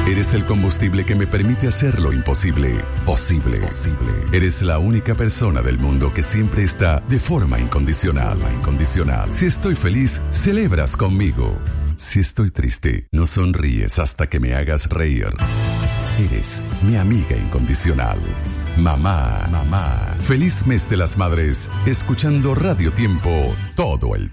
Eres el combustible que me permite hacer lo imposible posible. Eres la única persona del mundo que siempre está de forma incondicional. Si estoy feliz, celebras conmigo. Si estoy triste, no sonríes hasta que me hagas reír. Eres mi amiga incondicional. Mamá. Feliz mes de las madres, escuchando Radio Tiempo todo el